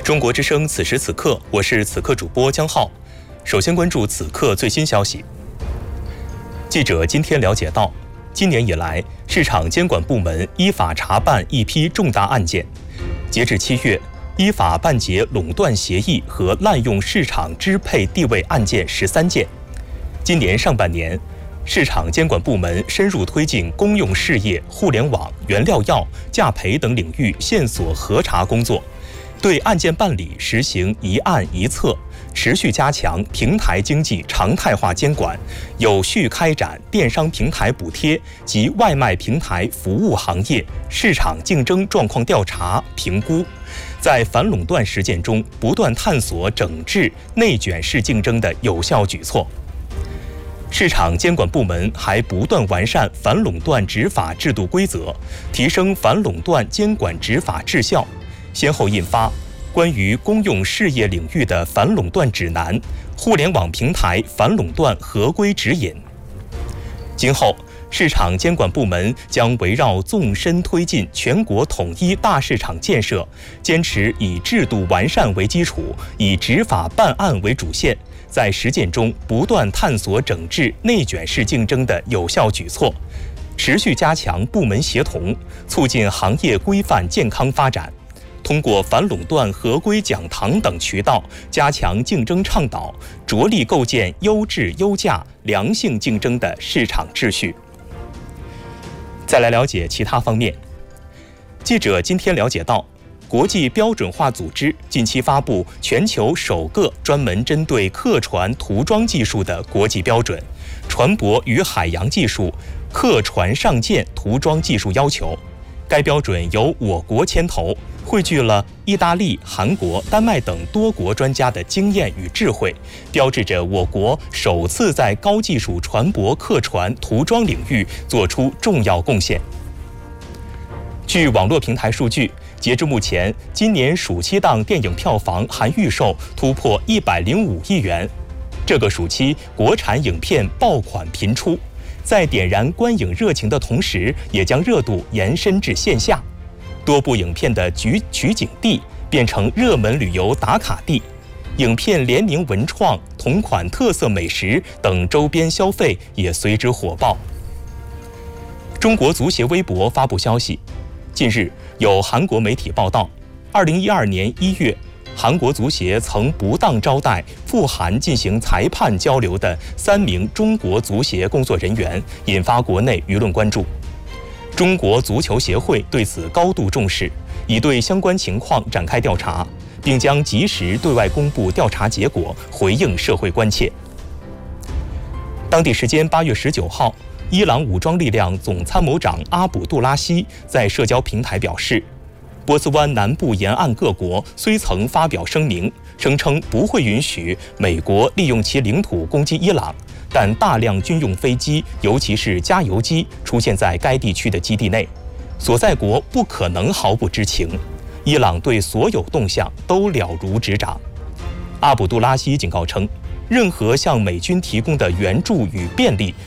中国之声此时此刻，我是此刻主播江浩。首先关注此刻最新消息。记者今天了解到，今年以来，市场监管部门依法查办一批重大案件。截至7月，依法办结垄断协议和滥用市场支配地位案件13件。今年上半年，市场监管部门深入推进公用事业、互联网、原料药、价赔等领域线索核查工作，对案件办理实行一案一策，持续加强平台经济常态化监管，有序开展电商平台补贴及外卖平台服务行业市场竞争状况调查评估，在反垄断实践中不断探索整治内卷式竞争的有效举措。市场监管部门还不断完善反垄断执法制度规则，提升反垄断监管执法质效，先后印发关于公用事业领域的反垄断指南、互联网平台反垄断合规指引。今后，市场监管部门将围绕纵深推进全国统一大市场建设，坚持以制度完善为基础，以执法办案为主线，在实践中不断探索整治内卷式竞争的有效举措，持续加强部门协同，促进行业规范健康发展。通过反垄断合规讲堂等渠道，加强竞争倡导，着力构建优质优价、良性竞争的市场秩序。再来了解其他方面。记者今天了解到，国际标准化组织近期发布全球首个专门针对客船涂装技术的国际标准——船舶与海洋技术客船上舰涂装技术要求。该标准由我国牵头，汇聚了意大利、韩国、丹麦等多国专家的经验与智慧，标志着我国首次在高技术船舶客船涂装领域做出重要贡献。据网络平台数据，截至目前，今年暑期档电影票房含预售突破105亿元。这个暑期，国产影片爆款频出，在点燃观影热情的同时，也将热度延伸至线下。多部影片的取景地变成热门旅游打卡地，影片联名文创、同款特色美食等周边消费也随之火爆。中国足协微博发布消息，近日有韩国媒体报道，2012年1月，韩国足协曾不当招待赴韩进行裁判交流的3名中国足协工作人员，引发国内舆论关注。中国足球协会对此高度重视，已对相关情况展开调查，并将及时对外公布调查结果，回应社会关切。当地时间8月19号，伊朗武装力量总参谋长阿卜杜拉希在社交平台表示，波斯湾南部沿岸各国虽曾发表声明，声称不会允许美国利用其领土攻击伊朗，但大量军用飞机，尤其是加油机，出现在该地区的基地内，所在国不可能毫不知情。伊朗对所有动向都了如指掌。阿卜杜拉希警告称，任何向美军提供的援助与便利